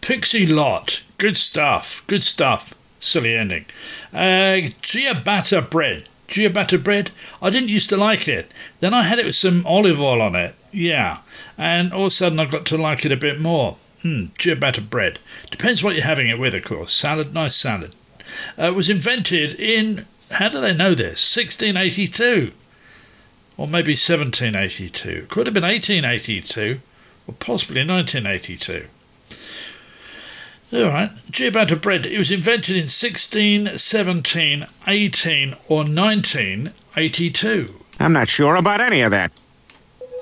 Pixie Lott. Good stuff. Good stuff. Silly ending. Ciabatta bread. Ciabatta bread. I didn't used to like it. Then I had it with some olive oil on it. Yeah. And all of a sudden I got to like it a bit more. Ciabatta bread. Depends what you're having it with, of course. Salad, nice salad. It was invented in, how do they know this? 1682. Or maybe 1782. Could have been 1882. Or possibly 1982. All right. Ciabatta bread. It was invented in 16, 17, 18 or 1982. I'm not sure about any of that.